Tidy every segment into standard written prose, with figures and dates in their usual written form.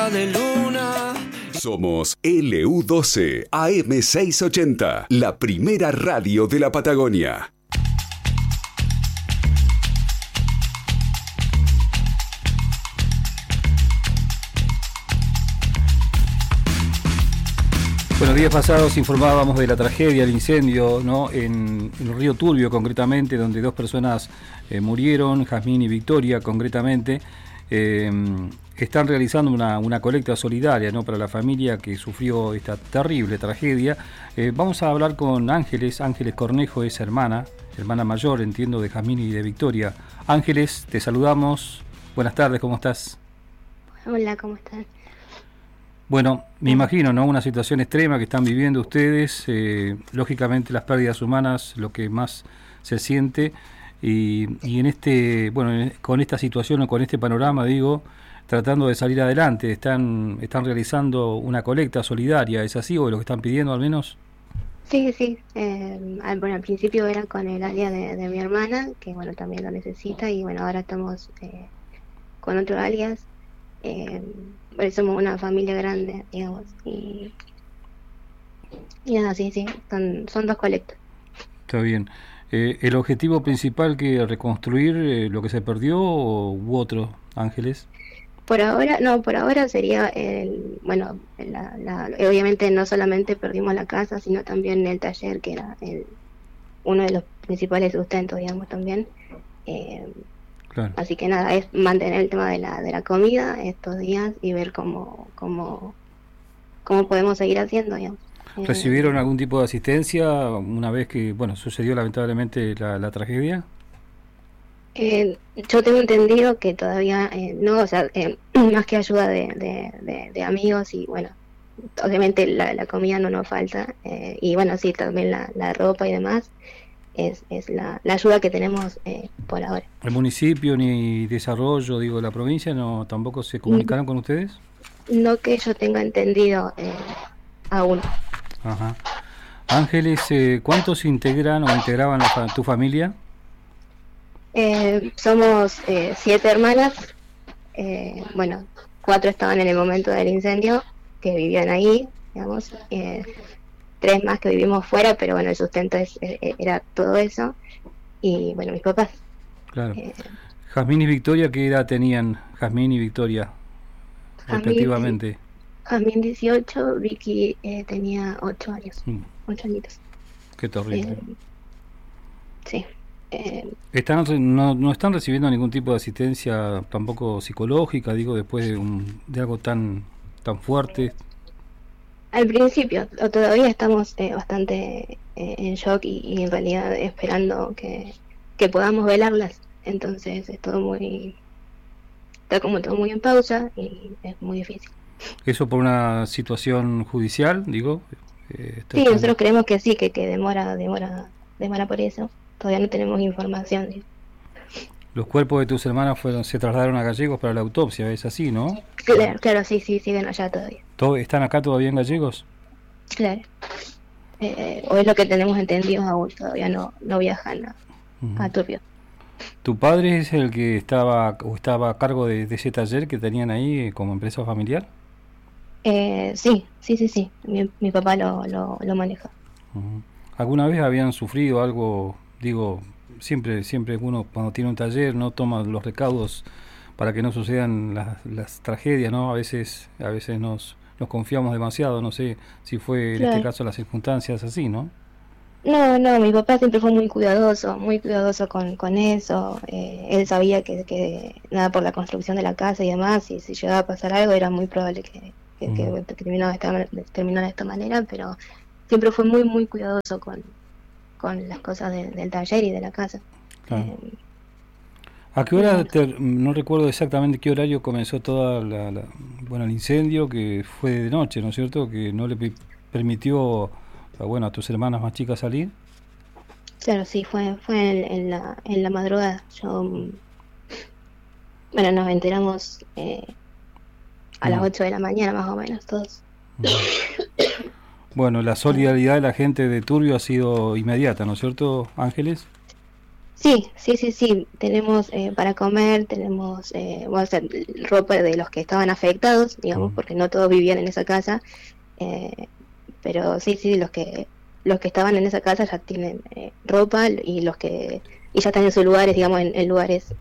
de luna. Somos LU12 AM680, la primera radio de la Patagonia. Bueno, días pasados informábamos de la tragedia, el incendio, ¿no? en el río Turbio concretamente, donde 2 personas murieron, Jazmín y Victoria concretamente. Están realizando una colecta solidaria, ¿no? Para la familia que sufrió esta terrible tragedia. Vamos a hablar con Ángeles Cornejo, es hermana mayor, entiendo, de Jazmín y de Victoria. Ángeles, te saludamos. Buenas tardes, ¿cómo estás? Hola, ¿cómo estás? Bueno, me imagino, ¿no? Una situación extrema que están viviendo ustedes, lógicamente las pérdidas humanas, lo que más se siente, y en con esta situación o con este panorama, digo, tratando de salir adelante, están realizando una colecta solidaria, ¿es así? ¿O lo que están pidiendo al menos? Sí. Al principio era con el alias de mi hermana, que bueno, también lo necesita, y bueno, ahora estamos con otro alias. Pero somos una familia grande, digamos, y nada, sí, son 2 colectas. Está bien. ¿El objetivo principal que reconstruir lo que se perdió u otro, Ángeles? Por ahora sería obviamente no solamente perdimos la casa, sino también el taller, que era uno de los principales sustentos, digamos, también. Claro. Así que nada, es mantener el tema de la comida estos días y ver cómo podemos seguir haciendo, digamos. ¿Recibieron algún tipo de asistencia una vez que, sucedió lamentablemente la tragedia? Yo tengo entendido que todavía no, o sea, más que ayuda de amigos, y bueno, obviamente la comida no nos falta, y bueno, sí, también la ropa y demás. Es la ayuda que tenemos por ahora. ¿El municipio ni desarrollo, digo, la provincia tampoco se comunicaron con ustedes? No que yo tenga entendido aún. Ajá. Ángeles, ¿cuántos integran o integraban tu familia? Somos 7 hermanas. 4 estaban en el momento del incendio, que vivían ahí, digamos. 3 más que vivimos fuera, pero bueno, el sustento era todo eso. Y bueno, mis papás. Claro. Jazmín y Victoria, ¿qué edad tenían Jazmín y Victoria, respectivamente? Jazmín 18, Vicky tenía 8 años. 8 añitos. Qué terrible. Sí. ¿No están recibiendo ningún tipo de asistencia, tampoco psicológica, digo, después de algo tan fuerte? Al principio, todavía estamos bastante en shock y en realidad esperando que podamos velarlas. Entonces está como todo muy en pausa y es muy difícil. ¿Eso por una situación judicial, digo? Sí, nosotros creemos que sí, que demora por eso. Todavía no tenemos información. ¿Sí? Los cuerpos de tus hermanas se trasladaron a Gallegos para la autopsia, ¿es así, no? Claro, sí, siguen allá todavía. ¿Están acá todavía en Gallegos? Claro. O es lo que tenemos entendido aún, todavía no viajan a Turbio. ¿Tu padre es el que estaba a cargo de ese taller que tenían ahí como empresa familiar? Sí. Mi papá lo maneja. ¿Alguna vez habían sufrido algo? Digo, siempre uno cuando tiene un taller no toma los recaudos para que no sucedan las tragedias, ¿no? A veces nos confiamos demasiado, no sé si fue en este caso las circunstancias así, ¿no? No, mi papá siempre fue muy cuidadoso con eso. Él sabía que nada, por la construcción de la casa y demás, y si llegaba a pasar algo era muy probable que terminara de esta manera, pero siempre fue muy, muy cuidadoso con las cosas del taller y de la casa. Claro. ¿A qué hora, no recuerdo exactamente qué horario comenzó toda el incendio, que fue de noche, ¿no es cierto? Que no le permitió a tus hermanas más chicas salir? Claro, sí, fue en la madrugada. Nos enteramos a las 8 de la mañana más o menos, todos. Bueno, la solidaridad de la gente de Turbio ha sido inmediata, ¿no es cierto, Ángeles? Sí, tenemos para comer, tenemos vamos a hacer ropa de los que estaban afectados, digamos, porque no todos vivían en esa casa, eh, pero sí, los que estaban en esa casa ya tienen ropa y ya están en sus lugares, digamos, en lugares.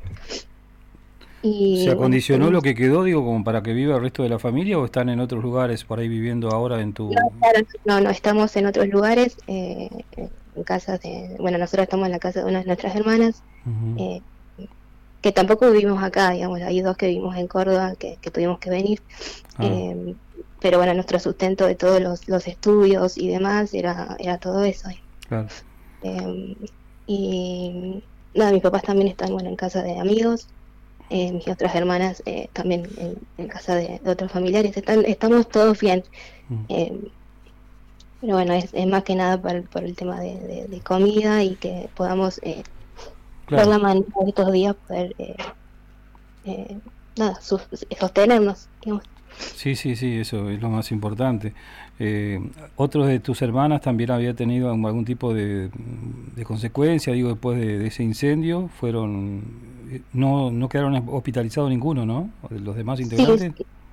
¿Se acondicionó bueno, lo que quedó, digo, como para que viva el resto de la familia o están en otros lugares por ahí viviendo ahora en tu... no, claro, no, estamos en otros lugares, en casas bueno, nosotros estamos en la casa de una de nuestras hermanas, Ujú. eh, que tampoco vivimos acá, digamos, hay dos que vivimos en Córdoba que tuvimos que venir, Ah, pero bueno, nuestro sustento de todos los estudios y demás era todo eso. claro. Eh, y nada, mis papás también están, bueno, en casa de amigos, mis otras hermanas también en casa de otros familiares, estamos todos bien. Mm, eh, pero bueno, es más que nada por el tema de comida y que podamos ver claro. la manera de estos días poder eh, nada, sostenernos, digamos. Sí, eso es lo más importante. Eh, ¿Otros de tus hermanas también había tenido algún tipo de consecuencia, digo, después de ese incendio? Fueron, no quedaron hospitalizados ninguno, ¿no? ¿De los demás Sí, integrantes?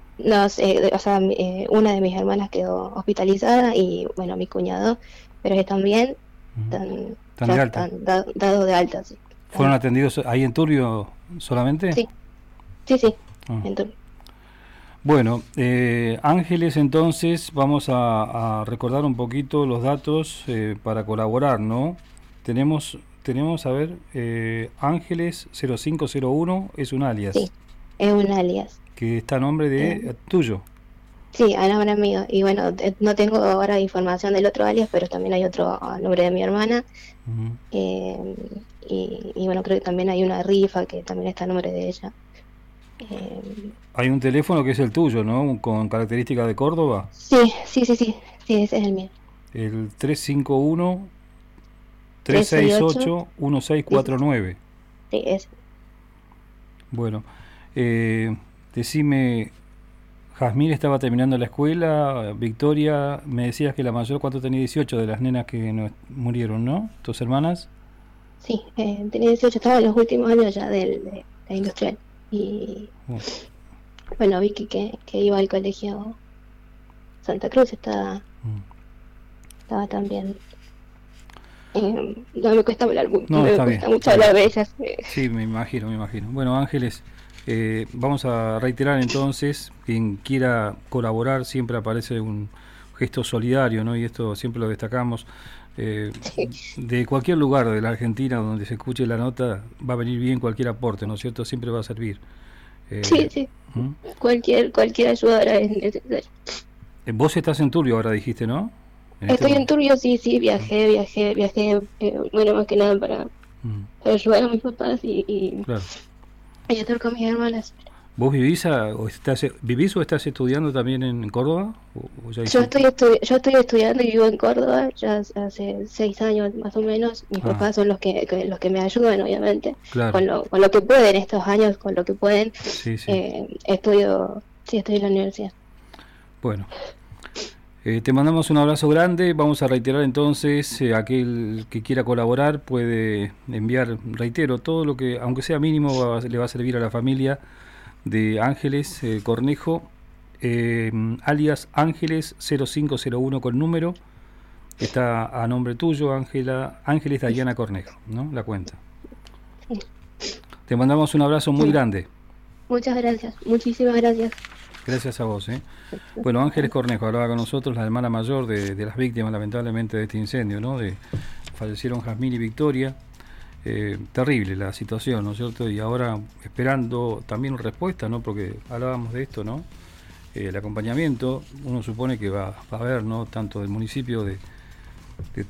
o sea, una de mis hermanas quedó hospitalizada y bueno, mi cuñado, pero están bien, Ujú. están, ¿Están ya de alta? están dados de alta, sí. ¿Fueron atendidos ahí en Turbio solamente? Sí, sí, Ah. entonces, Bueno, Ángeles, entonces vamos a recordar un poquito los datos para colaborar, ¿no? Tenemos, a ver, Ángeles 0501 es un alias sí, es un alias. que está a nombre de Eh, tuyo. sí, a nombre mío. Y bueno, no tengo ahora información del otro alias, pero también hay otro a nombre de mi hermana. Ujú. eh, y bueno, creo que también hay una rifa que también está a nombre de ella. Eh, Hay un teléfono que es el tuyo, ¿no? Con características de Córdoba, sí, ese es el mío. el 351 368, 368 sí, 1649. sí, es. Bueno, decime, Jazmín estaba terminando la escuela, Victoria, me decías que la mayor, ¿cuánto tenía? 18 de las nenas que murieron, ¿no? ¿Tus hermanas? Sí, tenía 18, estaba en los últimos años ya de la industrial. Y Bueno, bueno, Vicky que iba al colegio Santa Cruz mm. estaba también. No me cuesta hablar, No, me está bien, cuesta mucho está bien. hablar de ellas. Sí, me imagino, me imagino. Bueno, Ángeles, vamos a reiterar entonces, quien quiera colaborar, siempre aparece un gesto solidario, ¿no? Y esto siempre lo destacamos. Eh, Sí, de cualquier lugar de la Argentina donde se escuche la nota, va a venir bien cualquier aporte, ¿no es cierto? Siempre va a servir. Eh, sí, ¿Mm? cualquier ayuda ahora es necesaria. Vos estás en Turbio ahora, dijiste, ¿no? En este Estoy en momento. Turbio, sí, viajé, bueno, más que nada Mm, para ayudar a mis papás claro. y estar con mis hermanas. ¿Vos vivís o estás estudiando también en Córdoba? ¿O ya hiciste? Yo estoy estudiando y vivo en Córdoba ya hace 6 años más o menos. Mis Ah, papás son los que me ayudan, obviamente, claro. con lo que pueden estos años, con lo que pueden. Sí. Estoy en la universidad. Bueno, te mandamos un abrazo grande. Vamos a reiterar entonces, aquel que quiera colaborar puede enviar, reitero, todo lo que, aunque sea mínimo, le va a servir a la familia de Ángeles Cornejo, alias Ángeles 0501 con número. Está a nombre tuyo, Ángeles Dayana Cornejo, ¿no? La cuenta. Sí. Te mandamos un abrazo muy Sí. grande. Muchas gracias, muchísimas gracias. Gracias a vos. Bueno, Ángeles Cornejo hablaba con nosotros, la hermana mayor de las víctimas, lamentablemente, de este incendio, ¿no? Fallecieron Jazmín y Victoria. Terrible la situación, ¿no es cierto? Y ahora esperando también respuesta, ¿no? Porque hablábamos de esto, ¿no? El acompañamiento, uno supone que va a haber, ¿no? Tanto del municipio de